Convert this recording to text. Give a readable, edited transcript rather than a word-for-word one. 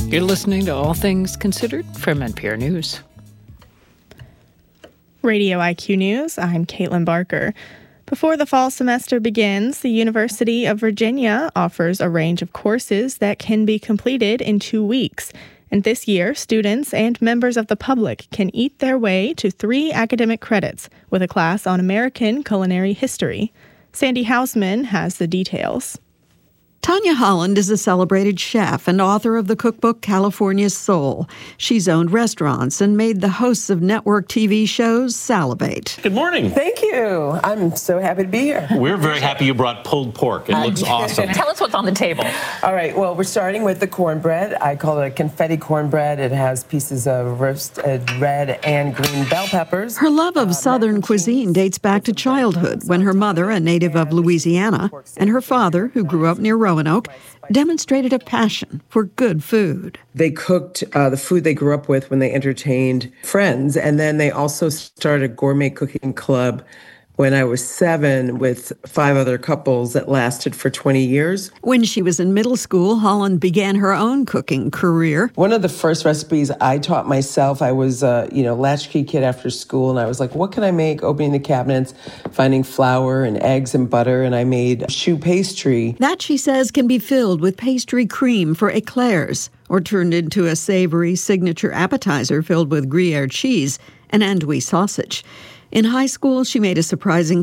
You're listening to All Things Considered from NPR News. Radio IQ News, I'm Caitlin Barker. Before the fall semester begins, the University of Virginia offers a range of courses that can be completed in 2 weeks. And this year, students and members of the public can eat their way to 3 academic credits with a class on American culinary history. Sandy Hausman has the details. Tanya Holland is a celebrated chef and author of the cookbook California Soul. She's owned restaurants and made the hosts of network TV shows salivate. Good morning. Thank you. I'm so happy to be here. We're very happy you brought pulled pork. It looks awesome. Tell us what's on the table. All right. Well, we're starting with the cornbread. I call it a confetti cornbread. It has pieces of roasted red and green bell peppers. Her love of Southern cuisine dates back to childhood when her mother, a native of Louisiana, and her father, who grew up near Roanoke, demonstrated a passion for good food. They cooked the food they grew up with when they entertained friends, and then they also started a gourmet cooking club when I was 7 with 5 other couples that lasted for 20 years. When she was in middle school, Holland began her own cooking career. One of the first recipes I taught myself, I was a latchkey kid after school, and I was like, what can I make? Opening the cabinets, finding flour and eggs and butter, and I made choux pastry. That, she says, can be filled with pastry cream for eclairs or turned into a savory signature appetizer filled with Gruyere cheese and andouille sausage. In high school, she made a surprising